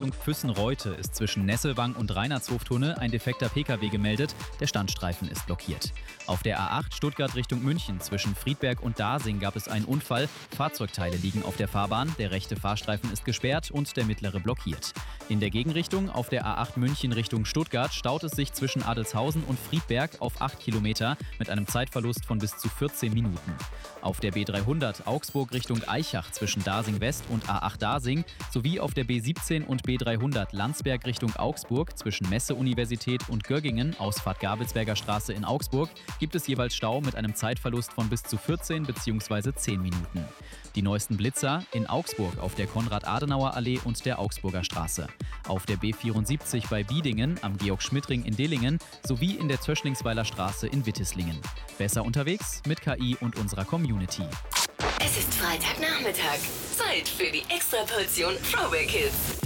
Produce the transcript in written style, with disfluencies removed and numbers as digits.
Richtung Füssen-Reutte ist zwischen Nesselwang und Reinhardshof-Tunnel ein defekter Pkw gemeldet. Der Standstreifen ist blockiert. Auf der A8 Stuttgart Richtung München zwischen Friedberg und Dasing gab es einen Unfall. Fahrzeugteile liegen auf der Fahrbahn, der rechte Fahrstreifen ist gesperrt und der mittlere blockiert. In der Gegenrichtung auf der A8 München Richtung Stuttgart staut es sich zwischen Adelshausen und Friedberg auf 8 Kilometer mit einem Zeitverlust von bis zu 14 Minuten. Auf der B300 Augsburg Richtung Aichach zwischen Dasing West und A8 Dasing sowie auf der B17 und B300 Landsberg Richtung Augsburg zwischen Messe-Universität und Göggingen Ausfahrt Gabelsberger Straße in Augsburg gibt es jeweils Stau mit einem Zeitverlust von bis zu 14 bzw. 10 Minuten. Die neuesten Blitzer in Augsburg auf der Konrad-Adenauer-Allee und der Augsburger Straße. Auf der B74 bei Biedingen, am Georg-Schmidt-Ring in Dillingen sowie in der Zöschlingsweiler Straße in Wittislingen. Besser unterwegs mit KI und unserer Community. Es ist Freitagnachmittag. Zeit für die Extraportion Throwback Hits.